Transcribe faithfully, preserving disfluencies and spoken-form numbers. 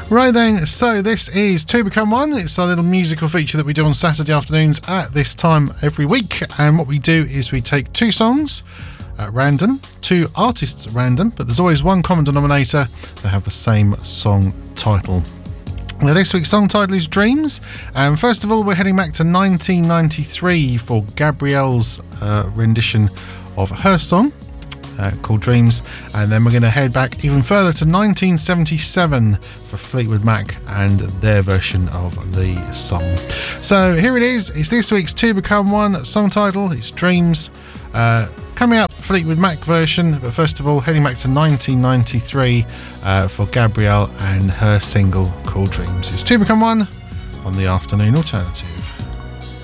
Right then, so this is Two Become One. It's our little musical feature that we do on Saturday afternoons at this time every week. And what we do is we take two songs at random, two artists at random, but there's always one common denominator. They have the same song title. Now, this week's song title is Dreams. And first of all, we're heading back to nineteen ninety-three for Gabrielle's uh, rendition of her song. Uh, called Dreams, and then we're going to head back even further to nineteen seventy-seven for Fleetwood Mac and their version of the song. So here it is, it's this week's Two Become One song title, it's Dreams, uh, coming up Fleetwood Mac version, but first of all heading back to nineteen ninety-three uh, for Gabrielle and her single called Dreams. It's Two Become One on the Afternoon Alternative.